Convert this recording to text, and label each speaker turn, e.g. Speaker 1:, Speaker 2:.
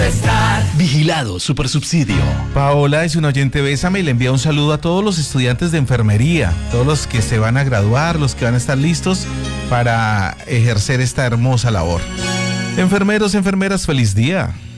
Speaker 1: estar.
Speaker 2: Vigilado Supersubsidio.
Speaker 3: Paola es un oyente Bésame y le envía un saludo a todos los estudiantes de enfermería, todos los que se van a graduar, los que van a estar listos para ejercer esta hermosa labor. Enfermeros, enfermeras, feliz día.